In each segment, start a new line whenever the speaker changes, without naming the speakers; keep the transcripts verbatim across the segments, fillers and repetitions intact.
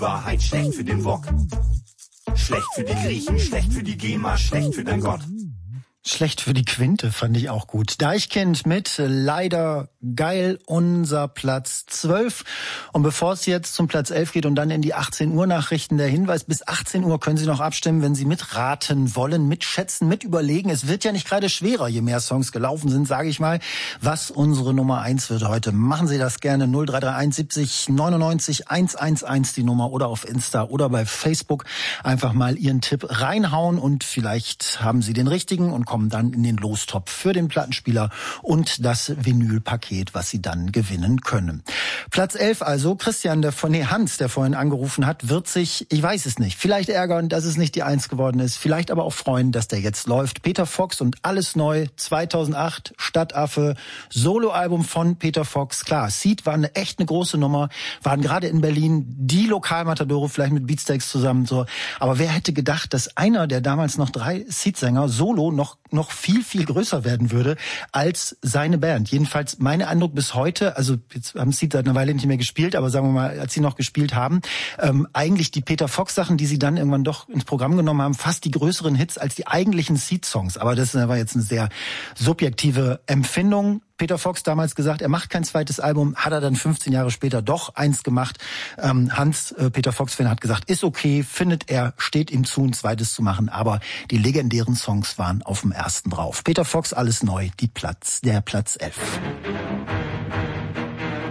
Wahrheit, schlecht für den Wok. Schlecht für die Griechen, schlecht für die GEMA, schlecht für dein Gott.
Schlecht für die Quinte fand ich auch gut. Deichkind mit Leider geil, unser Platz zwölf. Und bevor es jetzt zum Platz elf geht und dann in die achtzehn Uhr Nachrichten, der Hinweis, bis achtzehn Uhr können Sie noch abstimmen, wenn Sie mitraten wollen, mitschätzen, mit überlegen. Es wird ja nicht gerade schwerer, je mehr Songs gelaufen sind, sage ich mal, was unsere Nummer eins wird heute. Machen Sie das gerne. null drei drei eins siebzig neunundneunzig hundertelf die Nummer oder auf Insta oder bei Facebook. Einfach mal Ihren Tipp reinhauen und vielleicht haben Sie den richtigen und kommen dann in den Lostopf für den Plattenspieler und das Vinylpaket, was Sie dann gewinnen können. Platz elf also, Christian, der von nee, Hans, der vorhin angerufen hat, wird sich, ich weiß es nicht, vielleicht ärgern, dass es nicht die Eins geworden ist, vielleicht aber auch freuen, dass der jetzt läuft. Peter Fox und Alles neu, zweitausendacht, Stadtaffe, Soloalbum von Peter Fox. Klar, Seed war eine echt eine große Nummer, waren gerade in Berlin die Lokalmatadore, vielleicht mit Beatsteaks zusammen, so. Aber wer hätte gedacht, dass einer der damals noch drei Seed-Sänger solo noch noch viel, viel größer werden würde als seine Band. Jedenfalls mein Eindruck bis heute, also jetzt haben sie seit einer Weile nicht mehr gespielt, aber sagen wir mal, als sie noch gespielt haben, ähm, eigentlich die Peter Fox-Sachen, die sie dann irgendwann doch ins Programm genommen haben, fast die größeren Hits als die eigentlichen Seed-Songs. Aber das war jetzt eine sehr subjektive Empfindung. Peter Fox damals gesagt, er macht kein zweites Album, hat er dann fünfzehn Jahre später doch eins gemacht. Ähm, Hans, äh, Peter Fox-Fan, hat gesagt, ist okay, findet er, steht ihm zu, ein zweites zu machen, aber die legendären Songs waren auf dem ersten drauf. Peter Fox, Alles neu, die Platz, der Platz elf.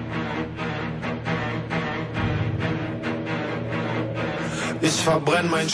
Ich verbrenn mein